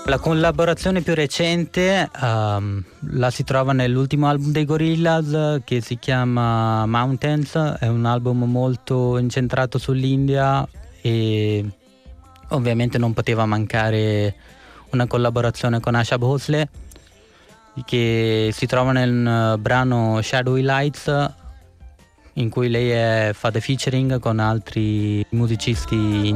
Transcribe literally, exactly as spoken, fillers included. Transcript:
La collaborazione più recente ehm, la si trova nell'ultimo album dei Gorillaz che si chiama Mountains, è un album molto incentrato sull'India e ovviamente non poteva mancare una collaborazione con Asha Bhosle che si trova nel eh, brano Shadowy Lights, in cui lei è, fa the featuring con altri musicisti